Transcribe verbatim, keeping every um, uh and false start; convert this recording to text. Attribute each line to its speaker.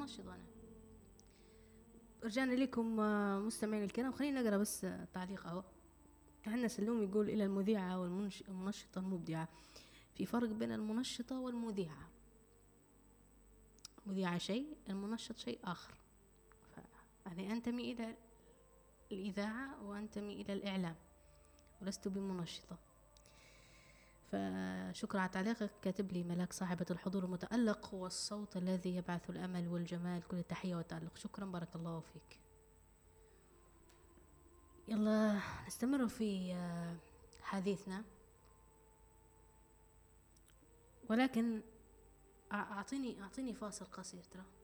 Speaker 1: منشط أنا. رجعنا لكم مستمعين الكرام، خلينا نقرأ بس تعليق أهو. عندنا سلوم يقول: إلى المذيعة والمنشطة المبدعة، في فرق بين المنشطة والمذيعة. المذيعة شيء، المنشط شيء آخر. يعني أنتمي إلى الإذاعة وأنتمي إلى الإعلام ولست بمنشطة. فشكرا على تعليقك. كاتب لي ملاك صاحبة الحضور المتألق والصوت الذي يبعث الأمل والجمال، كل التحية والتألق. شكرا، بارك الله فيك. يلا نستمر في حديثنا، ولكن أعطيني أعطيني فاصل قصير ترى.